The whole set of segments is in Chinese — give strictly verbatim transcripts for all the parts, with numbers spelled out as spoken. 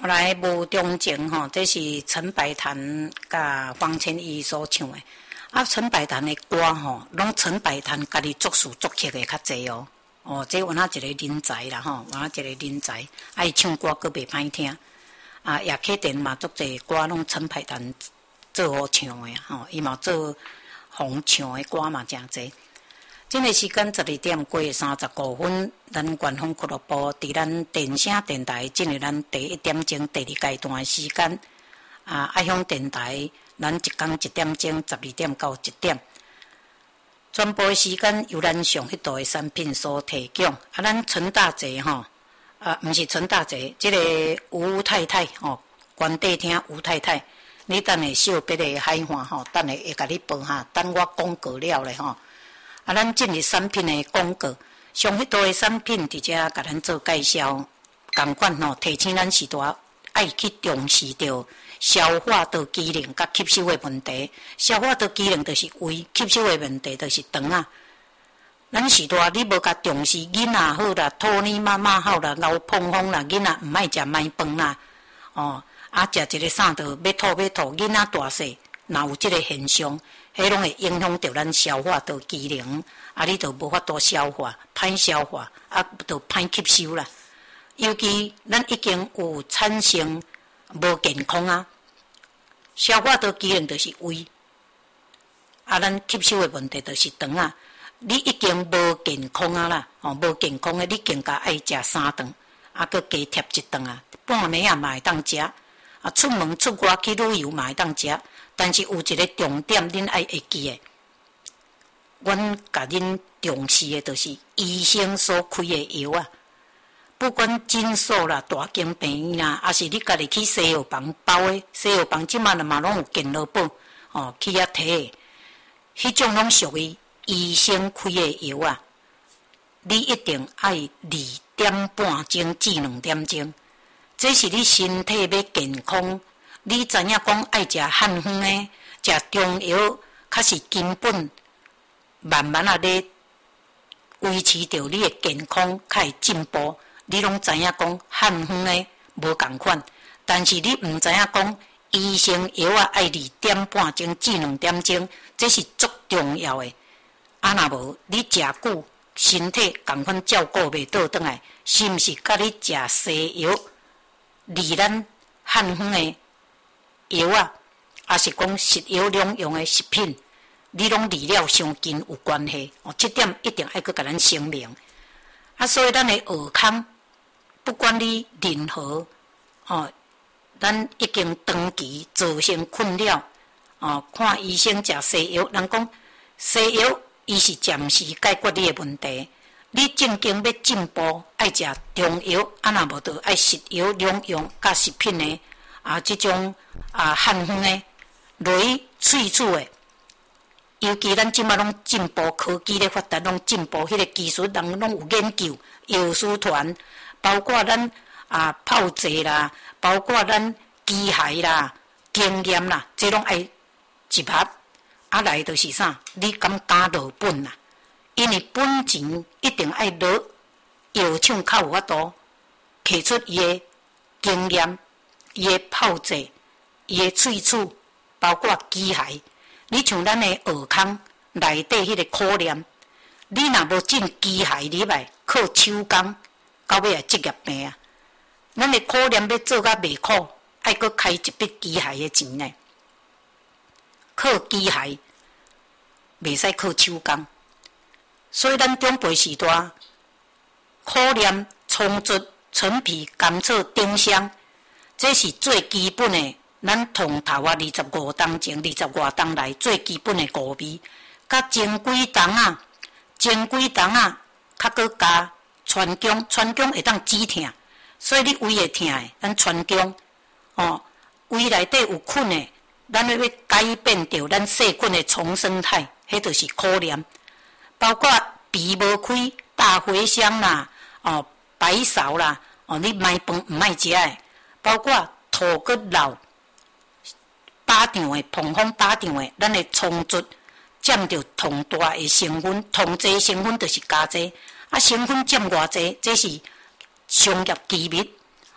后来无中情吼，这是陈百潭甲方千义所唱的。啊，陈百潭的歌吼，拢陈百潭家己作词作曲的较济哦。哦，这有哪一个人才啦吼，有哪一个人才，啊，伊唱歌佫袂歹听。啊，叶启田嘛，足济歌拢陈百潭做好唱的吼，伊嘛做红唱的歌嘛诚济。这个时间十二点过三十五分，咱官方俱乐部伫咱电声电台进入咱第一点钟第二阶段的时间。啊，爱乡电台咱一天一点钟，十二点到一点。全部的时间由咱上迄度的产品所提供。啊，咱陈大姐吼，啊，毋是陈大姐，即、这个吴太太吼，关帝厅吴太太，你等下小别的海话吼，等下会甲你报哈，等我广告了咧吼。啊，咱进入产品的广告，上迄度的产品伫遮甲咱做介绍，共款吼，提醒咱时代爱去重视着消化道机能甲吸收的问题。消化道机能就是胃，吸收的问题就是肠啊。咱时代你无甲重视，囡仔好啦，托尼妈妈好啦，老碰风啦，囡仔毋爱食麦饭啦，哦，啊食一个啥着要吐要吐，囡仔大细，若有即个现象。迄拢会影响到咱消化道机能，啊，你就无法度消化，歹消化，啊，就歹吸收啦。尤其咱已经有产生无健康啊，消化道机能就是胃，啊，咱吸收的问题就是肠啊。你已经无健康啊啦，哦，无健康的，你更加爱食三顿，啊，佮加贴一顿啊，半暝啊嘛会当食，啊，出门出外去旅游嘛会当食。但是有一个重点，恁爱会记诶。阮甲恁重视诶，就是医生所开诶药啊。不管诊所啦、大间病院啦，还是你家己去西药房包诶，西药房即马嘛拢有健劳保，哦，去遐摕，迄种拢属于医生开诶药啊。你一定爱二点半钟至两点钟，这是你身体要健康。你知影讲爱食汉方诶，食中药，较是根本，慢慢啊咧维持着你诶健康，较会进步。你拢知影讲汉方诶无共款，但是你毋知影讲医生药啊爱二点半钟至两点钟，这是足重要诶。啊，若无你食久，身体共款照顾袂倒转来，是毋是？甲你食西药，离咱汉方诶药啊，也是讲食药两用的食品，你拢离了相近有关系哦。这点一定爱去甲咱声明。啊，所以咱的耳康，不管你任何哦，咱已经长期造成困扰哦，看医生食西药，人讲西药伊是暂时解决你的问题。你正经要进步，爱食中药，啊，若无就爱食药两用甲食品的。啊，即种啊汉方诶，落去萃取诶，尤其咱即马拢进步，科技咧发达，拢进步，迄个技术人拢有研究，药师团，包括咱啊泡茶啦，包括咱机械啦、经验啦，这拢爱集合。啊来就是啥？你敢敢落本啦？因为本钱一定爱落，药厂较有法度摕出伊诶经验。伊诶泡制，伊诶萃取，包括机械，你像咱诶耳康内底迄个苦念，你若无进机械入来，靠手工，到尾也职业病啊！咱诶苦念要做甲袂苦，爱搁开一笔机械诶钱呢。靠机械，袂使靠手工，所以咱中辈时代，苦念、充足、陈皮、甘草、丁香。这是最基本的，咱通头啊，二十五当前，二十外当来最基本的五味，甲前几当啊，前几当啊，较搁加川芎，川芎会当止痛，所以你胃会痛的，咱川芎哦，胃内底有菌的，咱要改变掉咱细菌的重生态，迄就是苦念，包括鼻无开、大茴香啦，哦，白芍啦，哦，你麦饭毋爱食的。包括土骨老巴掌的、膨风巴掌的，咱的充足占着同大的成分，同济成分就是加济，啊成分占偌济，这是商业机密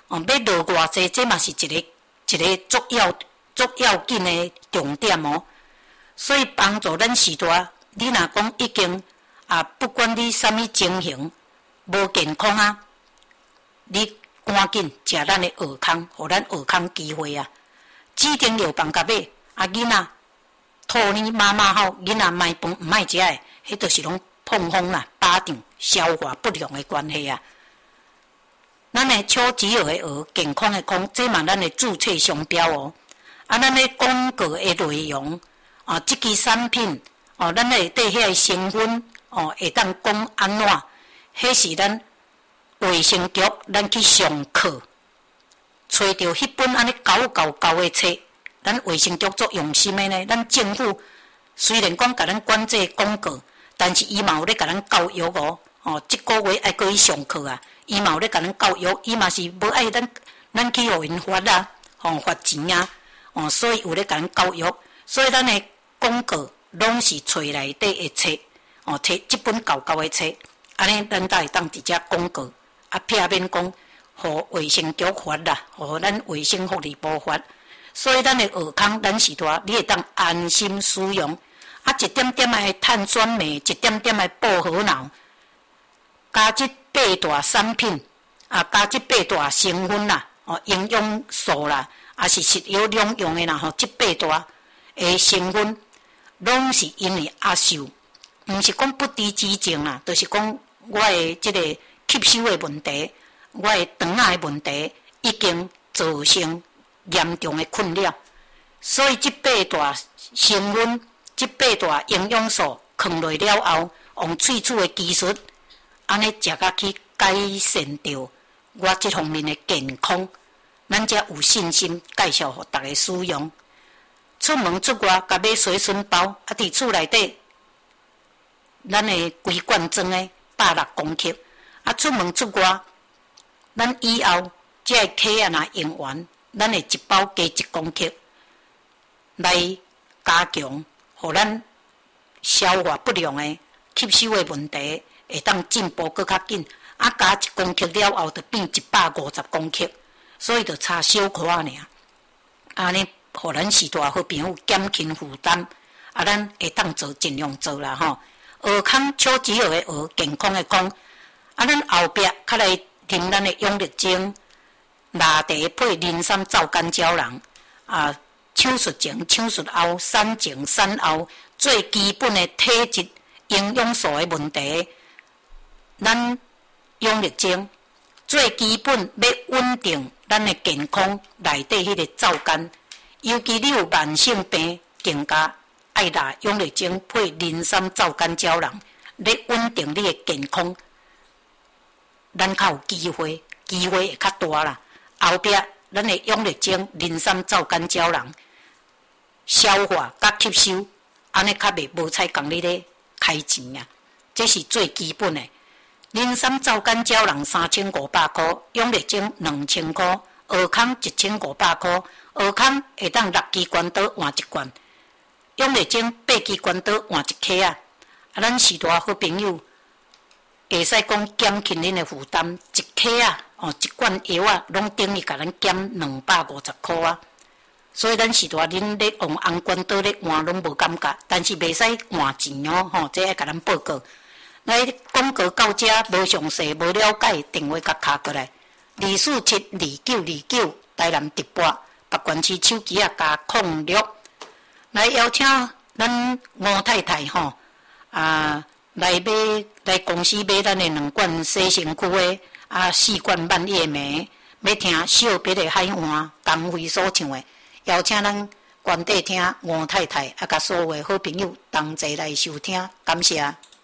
哦，要落偌济，这嘛是一个一个足要足要紧的重点哦。所以帮助咱时代，你若讲已经啊，不管你啥物情形无健康啊，你赶紧食咱的蚵康，互咱蚵康机会啊！指定药房甲买，啊囡仔兔年妈妈好，囡仔卖饭毋卖食的，迄就是拢碰风啦、巴掌、消化不良的关系啊。咱的超级蚵的蚵，健康的康，这嘛咱的注册商标哦。啊，咱的广告的内容啊，即支产品哦，咱内底遐个成分哦，会当讲安怎？迄是咱卫生局，咱去上课，找到迄本安尼厚厚厚的册，咱卫生局做用心的呢。咱政府虽然讲甲咱管制广告，但是伊嘛有咧甲咱教育哦。哦，即个月爱过去上课啊，伊嘛有咧甲咱教育，伊嘛是无爱咱咱去互因罚啊，吼罚钱啊，哦，所以有咧甲咱教育，所以咱的广告拢是册内底的册，哦，摕即本厚厚的册，安尼咱才会当直接广告，啊，避免讲互卫生局罚啦，互咱卫生福利部罚，所以咱的蚵康咱时代你会当安心使用，啊，一点点的碳酸镁，一点点的薄荷脑。加即八大产品，啊，加即八大成分啦，哦，营养素啦，也是食药两用的啦，吼，即八大的成分，拢是因为阿秀，毋是讲不治之症啦，就是讲我的即个吸收的问题，我的肠仔的问题，已经造成严重的困扰，所以即八大成分，即八大营养素放落了后，用萃取的技术。安尼食甲去改善着我即方面的健康，咱才有信心介绍互大家使用。出门出外，甲买随身包，啊，伫厝内底，咱的规罐装的百六公克，啊，出门出外，咱以后即个客啊若用完，咱会一包加一公克，来加强，互咱消化不良的吸收的问题。会当进步搁较紧，啊加一公克了后，就变一百五十公克，所以就差小可尔。安尼，互咱时代好朋友减轻负担，啊，咱会当做尽量做啦吼。蚵康超级蚵的蚵，健康的康，啊，咱后壁较来添咱的养力精、拿茶配磷酸皂苷胶囊，啊，手术前、手术后、产前、产后，最基本的体质、营养素的问题。咱养力精最基本要稳定咱的健康内底迄个皂苷，尤其你有慢性病，更加爱拿养力精配磷酸皂苷胶囊，来稳定你的健康，咱较有机会，机会会较大啦。后壁咱的养力精、磷酸皂苷胶囊消化甲吸收，安尼较袂无采共你咧开钱啊，这是最基本的。磷酸皂苷胶囊三千五百块，养力精两千块，蚵康一千五百块。蚵康会当六支关刀换一罐，养力精八支关刀换一克啊！啊，咱时代好朋友会使讲减轻恁的负担，一克啊，哦，一罐药啊，拢等于甲咱减两百五十块啊！所以咱时代恁咧用红关刀咧换拢无感觉，但是袂使换钱哦，吼，这爱甲咱报告。来广告到这，无详细、无了解，电话甲卡过来，二四七二九二九，台南直播，北关区手机啊加控六，来邀请咱吴太太吼啊来买来公司买咱的两罐洗身躯的啊四罐万叶梅，要听小别的海岸东非所唱的，邀请咱关底听吴太太啊甲所有的好朋友同齐来收听，感谢。